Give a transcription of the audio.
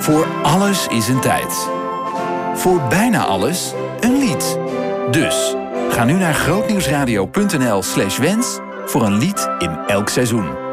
Voor alles is een tijd. Voor bijna alles een lied. Dus ga nu naar grootnieuwsradio.nl/wens voor een lied in elk seizoen.